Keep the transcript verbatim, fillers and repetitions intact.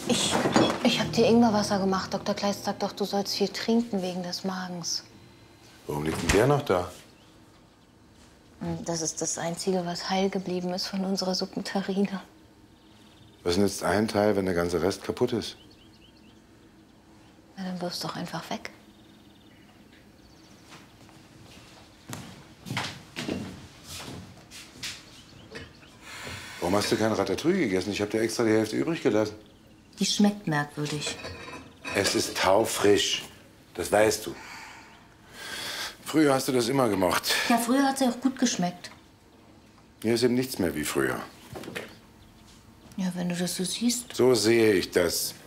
Ich, ich habe dir Ingwerwasser gemacht. Doktor Kleist sagt doch, du sollst viel trinken wegen des Magens. Warum liegt denn der noch da? Das ist das Einzige, was heil geblieben ist von unserer Suppenterrine. Was nützt ein Teil, wenn der ganze Rest kaputt ist? Na, dann wirf's doch einfach weg. Warum hast du kein Ratatouille gegessen? Ich habe dir extra die Hälfte übrig gelassen. Die schmeckt merkwürdig. Es ist taufrisch. Das weißt du. Früher hast du das immer gemocht. Ja, früher hat sie auch gut geschmeckt. Hier ist eben nichts mehr wie früher. Ja, wenn du das so siehst. So sehe ich das.